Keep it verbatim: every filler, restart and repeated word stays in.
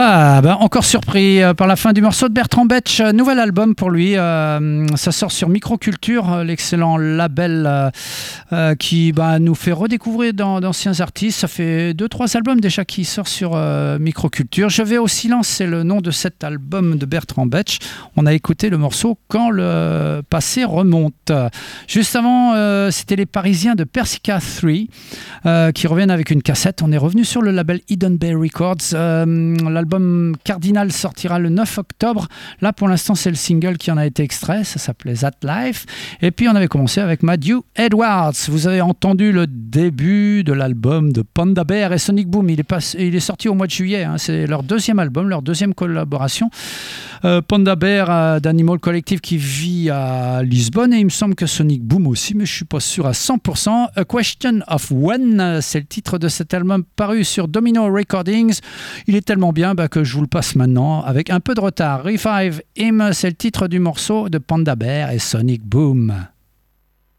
Ah, ben encore surpris euh, par la fin du morceau de Bertrand Betch. Euh, nouvel album pour lui. Euh, ça sort sur Microculture, euh, l'excellent label euh, euh, qui bah, nous fait redécouvrir dans, d'anciens artistes. Ça fait deux trois albums déjà qui sort sur euh, Microculture. Je vais au silence, c'est le nom de cet album de Bertrand Betch. On a écouté le morceau Quand le passé remonte. Juste avant, euh, c'était les Parisiens de Persica trois euh, qui reviennent avec une cassette. On est revenu sur le label Hidden Bay Records. Euh, L'album Cardinal sortira le neuf octobre. Là, pour l'instant, c'est le single qui en a été extrait. Ça s'appelait That Life. Et puis, on avait commencé avec Matthew Edwards. Vous avez entendu le début de l'album de Panda Bear et Sonic Boom. Il est, pas, il est sorti au mois de juillet. Hein. C'est leur deuxième album, leur deuxième collaboration. Euh, Panda Bear euh, d'Animal Collective qui vit à Lisbonne. Et il me semble que Sonic Boom aussi, mais je ne suis pas sûr à cent pour cent. A Question of When, c'est le titre de cet album paru sur Domino Recordings. Il est tellement bien bah, que je vous le passe maintenant avec un peu de retard. Revive Him, c'est le titre du morceau de Panda Bear et Sonic Boom.